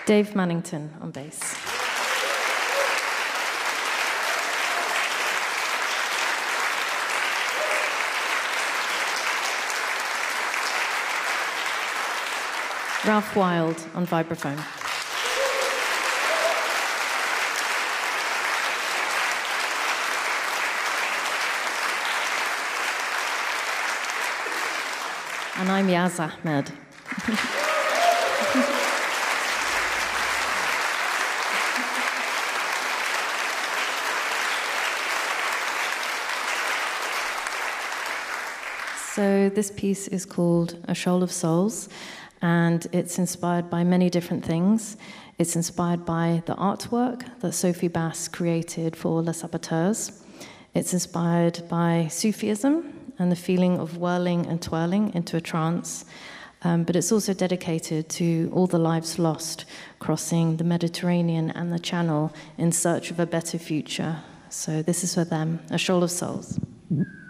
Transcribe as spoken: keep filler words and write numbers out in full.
Dave Mannington on bass. Ralph Wild on vibraphone. And I'm Yaz Ahmed. So this piece is called A Shoal of Souls, and it's inspired by many different things. It's inspired by the artwork that Sophie Bass created for Les Saboteurs. It's inspired by Sufism and the feeling of whirling and twirling into a trance. Um, but it's also dedicated to all the lives lost crossing the Mediterranean and the Channel in search of a better future. So this is for them, A Shoal of Souls. Mm-hmm.